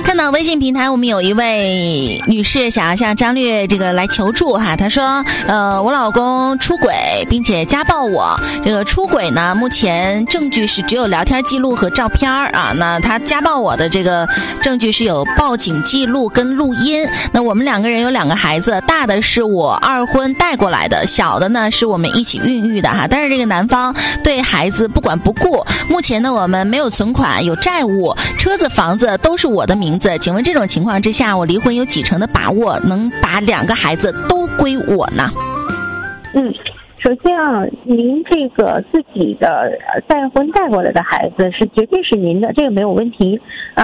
看到微信平台，我们有一位女士想要向张略这个来求助哈，她说，我老公出轨并且家暴我，这个出轨呢，目前证据是只有聊天记录和照片啊，那他家暴我的这个证据是有报警记录跟录音。那我们两个人有2个孩子，大的是我2婚带过来的，小的呢是我们一起孕育的哈。但是这个男方对孩子不管不顾，目前呢我们没有存款，有债务，车子房子都是我的名字。请问这种情况之下，我离婚有几成的把握能把2个孩子都归我呢？ 首先啊，您这个自己的再婚带过来的孩子是绝对是您的，这个没有问题啊。